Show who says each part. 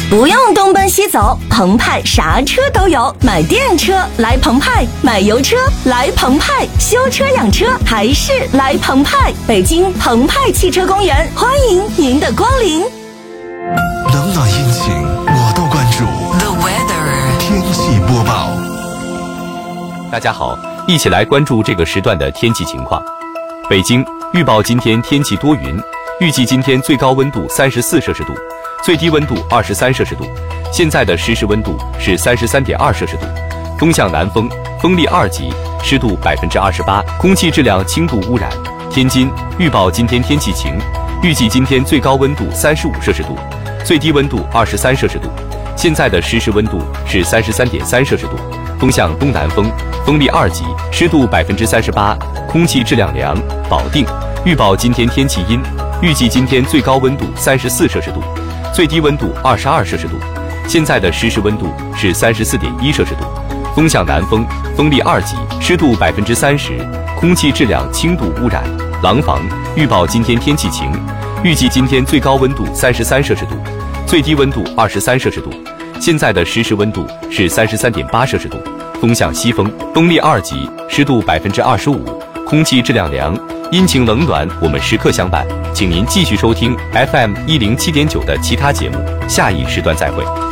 Speaker 1: 不用东奔西走，澎湃啥车都有。买电车来澎湃，买油车来澎湃，修车养车还是来澎湃。北京澎湃汽车公园，欢迎您的光临。
Speaker 2: 冷暖阴晴我都关注。
Speaker 3: The weather
Speaker 2: 天气播报。
Speaker 4: 大家好，一起来关注这个时段的天气情况。北京预报今天天气多云，预计今天最高温度34摄氏度，最低温度23摄氏度。现在的实时温度是33.2摄氏度，风向南风，风力2级，湿度28%，空气质量轻度污染。天津预报今天天气晴，预计今天最高温度35摄氏度，最低温度23摄氏度。现在的实时温度是33.3摄氏度，风向东南风，风力2级，湿度38%，空气质量良。保定预报今天天气阴，预计今天最高温度34摄氏度，最低温度22摄氏度。现在的实时温度是34.1摄氏度，风向南风，风力2级，湿度30%，空气质量轻度污染。廊坊预报今天天气晴，预计今天最高温度33摄氏度，最低温度23摄氏度。现在的实时温度是33.8摄氏度，风向西风，风力2级，湿度25%，空气质量良。阴晴冷暖我们时刻相伴，请您继续收听 FM 107.9的其他节目，下一时段再会。